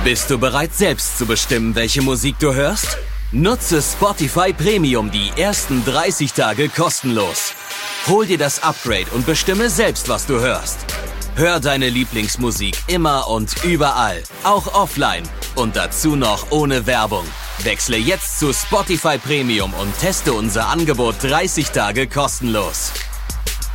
Bist du bereit, selbst zu bestimmen, welche Musik du hörst? Nutze Spotify Premium die ersten 30 Tage kostenlos. Hol dir das Upgrade und bestimme selbst, was du hörst. Hör deine Lieblingsmusik immer und überall, auch offline und dazu noch ohne Werbung. Wechsle jetzt zu Spotify Premium und teste unser Angebot 30 Tage kostenlos.